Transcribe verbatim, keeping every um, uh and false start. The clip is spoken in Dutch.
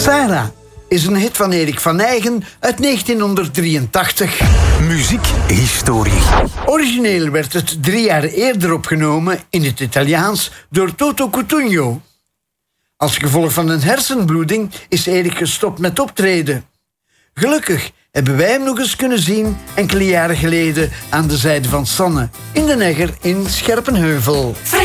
Sarah is een hit van Erik van Eygen uit negentienhonderddrieëntachtig. Muziekhistorie. Origineel werd het drie jaar eerder opgenomen in het Italiaans door Toto Cutugno. Als gevolg van een hersenbloeding is Erik gestopt met optreden. Gelukkig hebben wij hem nog eens kunnen zien enkele jaren geleden aan de zijde van Sanne in de Negger in Scherpenheuvel.